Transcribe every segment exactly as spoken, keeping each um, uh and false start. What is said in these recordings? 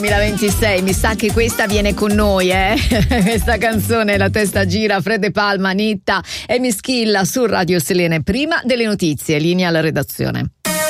duemilaventisei, mi sa che questa viene con noi, eh? Questa canzone, La testa gira, Fred De Palma, Nitta e Mischilla su Radio Selene. Prima delle notizie, linea alla redazione.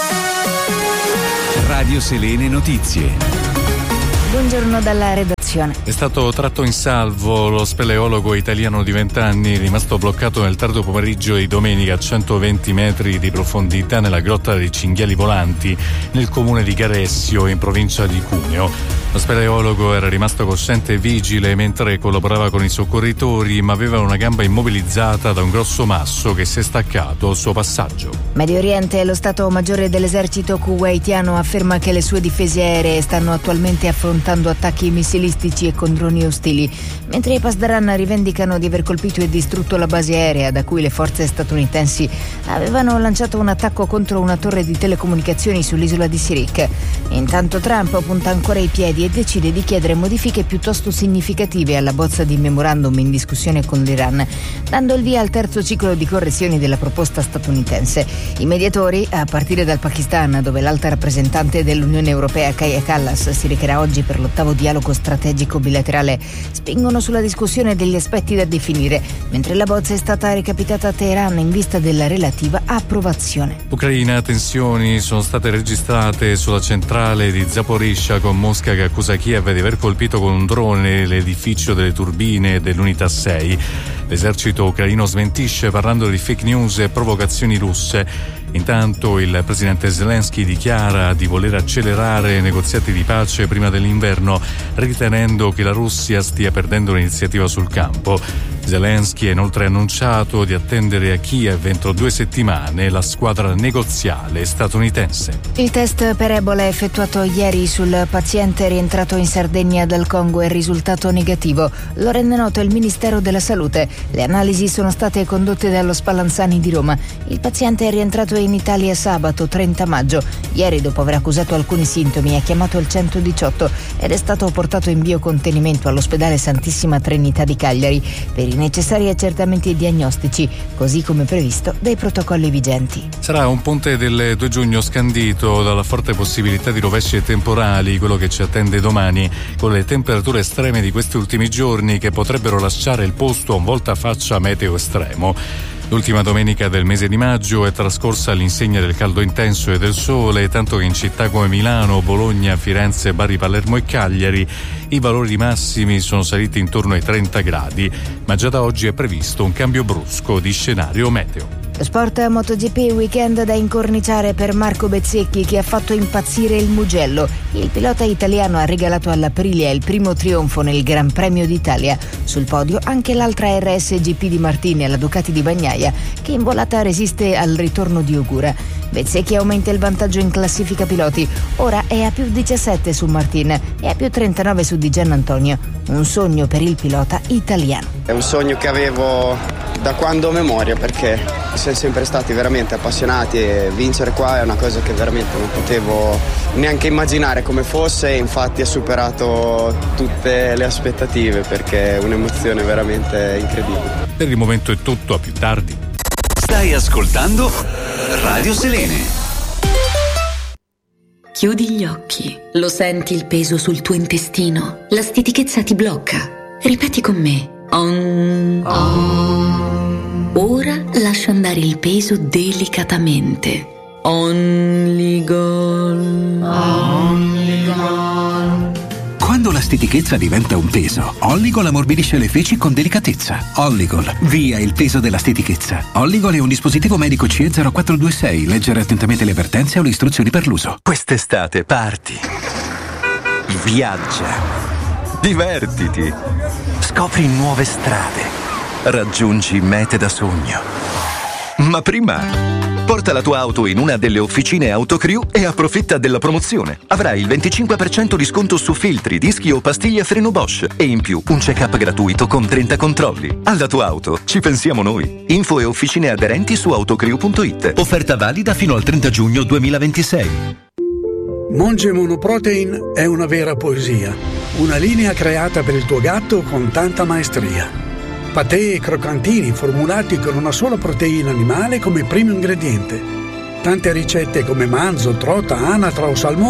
Radio Selene Notizie. Buongiorno dalla redazione. È stato tratto in salvo lo speleologo italiano di venti anni rimasto bloccato nel tardo pomeriggio di domenica a centoventi metri di profondità nella grotta dei Cinghiali Volanti nel comune di Garessio in provincia di Cuneo. Lo speleologo era rimasto cosciente e vigile mentre collaborava con i soccorritori, ma aveva una gamba immobilizzata da un grosso masso che si è staccato al suo passaggio. Medio Oriente, lo Stato Maggiore dell'esercito kuwaitiano afferma che le sue difese aeree stanno attualmente affrontando attacchi missilistici e con droni ostili, mentre i Pasdaran rivendicano di aver colpito e distrutto la base aerea da cui le forze statunitensi avevano lanciato un attacco contro una torre di telecomunicazioni sull'isola di Sirik. Intanto Trump punta ancora i piedi e decide di chiedere modifiche piuttosto significative alla bozza di memorandum in discussione con l'Iran, dando il via al terzo ciclo di correzioni della proposta statunitense. I mediatori, a partire dal Pakistan, dove l'alta rappresentante dell'Unione Europea Kaja Kallas si recherà oggi per l'ottavo dialogo strategico bilaterale, spingono sulla discussione degli aspetti da definire, mentre la bozza è stata recapitata a Teheran in vista della relativa approvazione. Ucraina, tensioni sono state registrate sulla centrale di Zaporizhzhia, con Mosca che accusa Kiev di aver colpito con un drone l'edificio delle turbine dell'Unità sei. L'esercito ucraino smentisce parlando di fake news e provocazioni russe. Intanto il presidente Zelensky dichiara di voler accelerare i negoziati di pace prima dell'inverno, ritenendo che la Russia stia perdendo l'iniziativa sul campo. Zelensky ha inoltre annunciato di attendere a Kiev entro due settimane la squadra negoziale statunitense. Il test per Ebola effettuato ieri sul paziente rientrato in Sardegna dal Congo è risultato negativo. Lo rende noto il Ministero della Salute. Le analisi sono state condotte dallo Spallanzani di Roma. Il paziente è rientrato in Italia sabato trenta maggio. Ieri, dopo aver accusato alcuni sintomi, ha chiamato il centodiciotto ed è stato portato in biocontenimento all'ospedale Santissima Trinità di Cagliari per i necessari accertamenti diagnostici, così come previsto dai protocolli vigenti. Sarà un ponte del due giugno scandito dalla forte possibilità di rovesci e temporali, quello che ci attende domani, con le temperature estreme di questi ultimi giorni che potrebbero lasciare il posto a un voltafaccia meteo estremo. L'ultima domenica del mese di maggio è trascorsa all'insegna del caldo intenso e del sole, tanto che in città come Milano, Bologna, Firenze, Bari, Palermo e Cagliari i valori massimi sono saliti intorno ai trenta gradi, ma già da oggi è previsto un cambio brusco di scenario meteo. Sport MotoGP, weekend da incorniciare per Marco Bezzecchi, che ha fatto impazzire il Mugello. Il pilota italiano ha regalato all'Aprilia il primo trionfo nel Gran Premio d'Italia. Sul podio anche l'altra R S G P di Martini, la Ducati di Bagnaia, che in volata resiste al ritorno di Ogura. Bezzecchi aumenta il vantaggio in classifica piloti, ora è a più diciassette su Martin e a più trentanove su Di Giannantonio. Un sogno per il pilota italiano. È un sogno che avevo da quando ho memoria, perché siamo sempre stati veramente appassionati e vincere qua è una cosa che veramente non potevo neanche immaginare come fosse, e infatti ha superato tutte le aspettative, perché è un'emozione veramente incredibile. Per il momento è tutto, a più tardi. Stai ascoltando Radio Selene. Chiudi gli occhi, lo senti il peso sul tuo intestino, la stitichezza ti blocca. Ripeti con me. On. On. Ora lascia andare il peso delicatamente. Only Gol. Only Gol. Quando la stitichezza diventa un peso, Olligol ammorbidisce le feci con delicatezza. Olligol, via il peso della stitichezza. Olligol è un dispositivo medico C E zero quattro due sei. Leggere attentamente le avvertenze o le istruzioni per l'uso. Quest'estate parti, viaggia, divertiti, scopri nuove strade, raggiungi mete da sogno. Ma prima porta la tua auto in una delle officine Autocrew e approfitta della promozione. Avrai il venticinque per cento di sconto su filtri, dischi o pastiglie a freno Bosch e in più un check-up gratuito con trenta controlli. Alla tua auto ci pensiamo noi. Info e officine aderenti su autocrew punto it. Offerta valida fino al trenta giugno duemilaventisei. Monge Monoprotein è una vera poesia. Una linea creata per il tuo gatto con tanta maestria. Patè e croccantini formulati con una sola proteina animale come primo ingrediente. Tante ricette come manzo, trota, anatra o salmone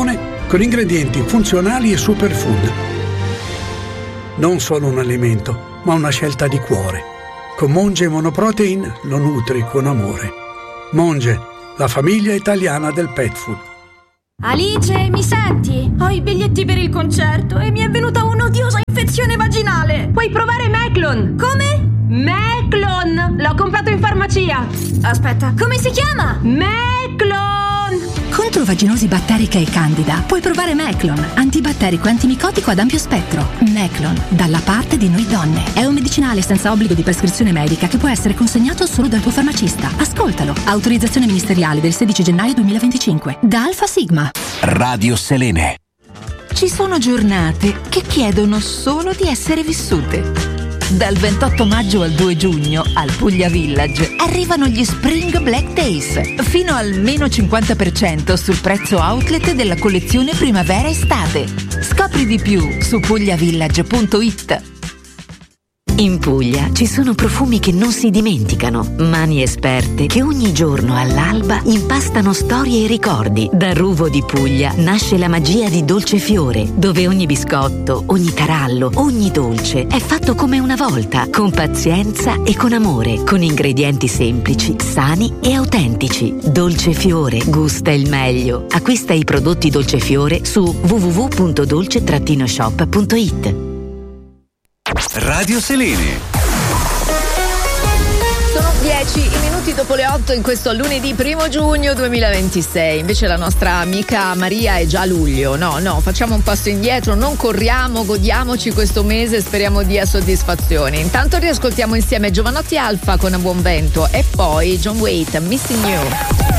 con ingredienti funzionali e superfood. Non solo un alimento, ma una scelta di cuore. Con Monge Monoprotein lo nutri con amore. Monge, la famiglia italiana del pet food. Alice, mi senti? Ho i biglietti per il concerto e mi è venuta un'odiosa infezione vaginale. Puoi provare Meclon. Come? Meclon! L'ho comprato in farmacia. Aspetta, come si chiama? Meclon! Contro vaginosi batterica e candida puoi provare Meclon, antibatterico e antimicotico ad ampio spettro. Meclon, dalla parte di noi donne. È un medicinale senza obbligo di prescrizione medica che può essere consegnato solo dal tuo farmacista. Ascoltalo. Autorizzazione ministeriale del sedici gennaio duemilaventicinque. Da Alfa Sigma. Radio Selene. Ci sono giornate che chiedono solo di essere vissute. Dal ventotto maggio al due giugno al Puglia Village arrivano gli Spring Black Days, fino al meno cinquanta per cento sul prezzo outlet della collezione primavera-estate. Scopri di più su pugliavillage punto it. In Puglia ci sono profumi che non si dimenticano, mani esperte che ogni giorno all'alba impastano storie e ricordi. Da Ruvo di Puglia nasce la magia di Dolcefiore, dove ogni biscotto, ogni tarallo, ogni dolce è fatto come una volta, con pazienza e con amore, con ingredienti semplici, sani e autentici. Dolcefiore gusta il meglio. Acquista i prodotti Dolcefiore su w w w punto dolce shop punto it. Radio Selene. Sono dieci i minuti dopo le otto in questo lunedì primo giugno duemilaventisei. Invece la nostra amica Maria è già luglio. No, no, facciamo un passo indietro, non corriamo, godiamoci questo mese e speriamo dia soddisfazioni. Intanto riascoltiamo insieme Giovanotti Alfa con A Buon Vento e poi John Waite, Missing You.